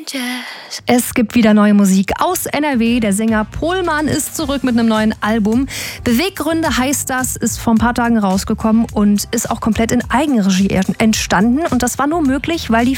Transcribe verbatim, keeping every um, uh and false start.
Es gibt wieder neue Musik aus N R W. Der Sänger Pohlmann ist zurück mit einem neuen Album. Beweggründe heißt das, ist vor ein paar Tagen rausgekommen und ist auch komplett in Eigenregie entstanden. Und das war nur möglich, weil die